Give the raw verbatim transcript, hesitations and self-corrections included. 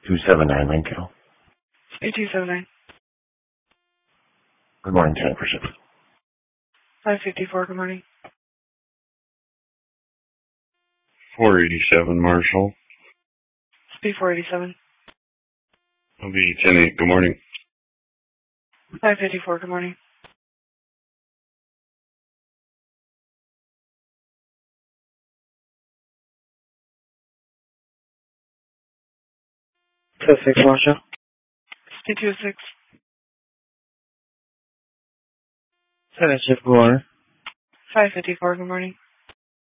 two seven nine Lincoln. eight two seven nine. Good morning, ten percent. five fifty-four, good morning. four eighty-seven, Marshall. Speed four eighty-seven. I'll be ten eight, good morning. five fifty-four, good morning. two six, Marshall. Speed two six. seven shift, good morning. five fifty-four, good morning.